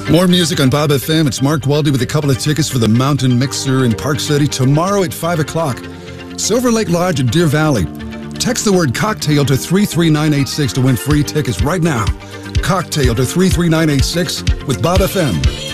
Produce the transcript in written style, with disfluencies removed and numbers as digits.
More music on Bob FM. It's Mark Waldy with a couple of tickets for the Mountain Mixer in Park City tomorrow at 5 o'clock. Silver Lake Lodge in Deer Valley. Text the word cocktail to 33986 to win free tickets right now. Cocktail to 33986 with Bob FM.